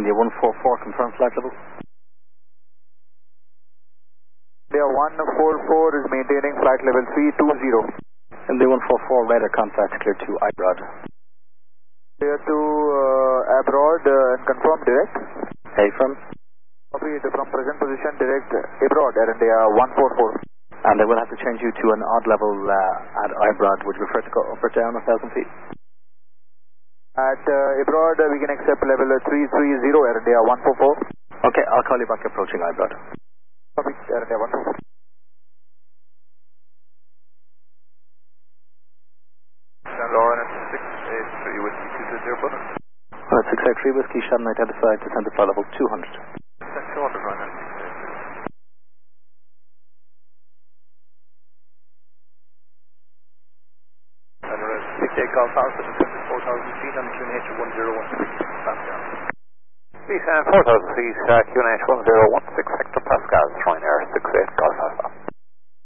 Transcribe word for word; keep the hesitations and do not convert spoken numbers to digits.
India one four four, confirm flight level. India one four four is maintaining flight level three two zero. India one four four, radar contact clear to I B R O D. Clear to uh, Abroad uh, and confirm direct. Hey, from? Copy from present position direct Abroad, Air India one four four. And they will have to change you to an odd level uh, at I B R O D. Would you prefer to go up or down a thousand feet? At uh, Abroad, uh, we can accept level uh, three three zero, Air India one four four. Okay, I'll call you back approaching I B R O D. Copy, Air India one four four. Lauren at six eight three Whiskey two two zero, brother. Uh, six eight three Whiskey, Shannon identified, descend to flight level two hundred. two hundred right now. six eight Golf Alpha, descend to four thousand feet on Q N H one zero one six Pascal. Descend four thousand feet, uh, Q N H one zero one six Hector Pascal, throwing